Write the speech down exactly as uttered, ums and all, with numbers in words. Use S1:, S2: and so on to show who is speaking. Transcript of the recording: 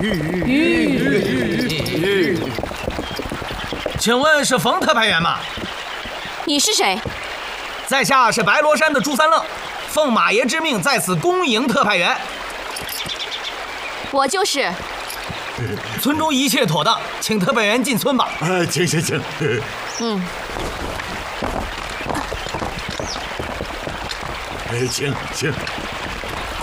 S1: 请问是冯特派员吗？
S2: 你是谁？
S1: 在下是白罗山的朱三愣，奉马爷之命在此恭迎特派员。
S2: 我就是。
S1: 村中一切妥当，请特派员进村吧。
S3: 啊，请请请。
S2: 嗯。
S3: 哎，请请。